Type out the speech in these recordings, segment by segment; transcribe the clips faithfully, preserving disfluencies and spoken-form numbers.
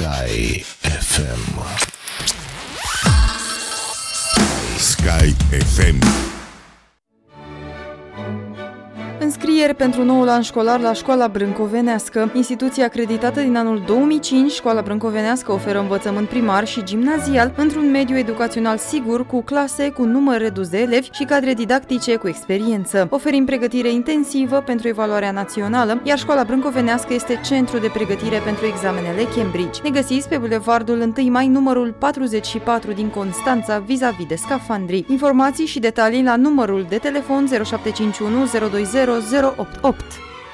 Sky F M. Sky F M. Înscrieri pentru noul an școlar la Școala Brâncovenească. Instituția acreditată din anul două mii cinci, Școala Brâncovenească oferă învățământ primar și gimnazial într-un mediu educațional sigur, cu clase cu număr redus de elevi și cadre didactice cu experiență. Oferim pregătire intensivă pentru evaluarea națională, iar Școala Brâncovenească este centru de pregătire pentru examenele Cambridge. Ne găsiți pe bulevardul întâi mai, numărul patruzeci și patru din Constanța, vis-a-vis de Scafandrii. Informații și detalii la numărul de telefon zero șapte cinci unu zero doi zero zero opt opt.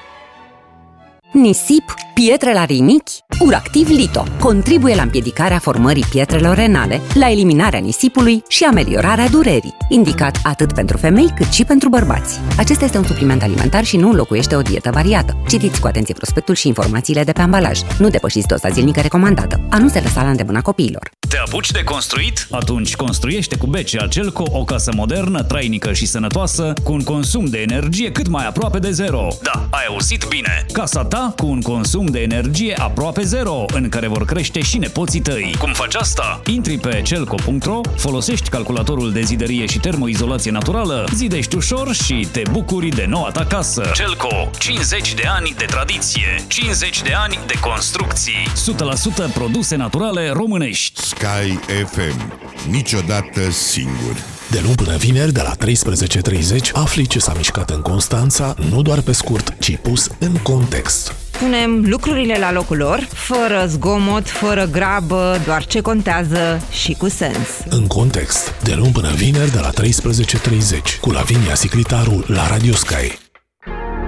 Nisip, pietre la rinichi? Uractiv Lito contribuie la împiedicarea formării pietrelor renale, la eliminarea nisipului și ameliorarea durerii, indicat atât pentru femei cât și pentru bărbați. Acesta este un supliment alimentar și nu înlocuiește o dietă variată. Citiți cu atenție prospectul și informațiile de pe ambalaj. Nu depășiți doza zilnică recomandată. A nu se lăsa la îndemâna copiilor. Te apuci de construit? Atunci construiește cu B C A Celco o casă modernă, trainică și sănătoasă, cu un consum de energie cât mai aproape de zero. Da, ai auzit bine! Casa ta cu un consum de energie aproape zero, în care vor crește și nepoții tăi. Cum faci asta? Intri pe celco punct ro, folosești calculatorul de zidărie și termoizolație naturală, zidești ușor și te bucuri de noua ta casă. Celco, cincizeci de ani de tradiție, cincizeci de ani de construcții, o sută la sută produse naturale românești. Sky F M. Niciodată singur. De luni până vineri, de la treisprezece treizeci, afli ce s-a mișcat în Constanța, nu doar pe scurt, ci pus în context. Punem lucrurile la locul lor, fără zgomot, fără grabă, doar ce contează și cu sens. În context. De luni până vineri, de la treisprezece treizeci, cu Lavinia Siclitaru la Radio Sky.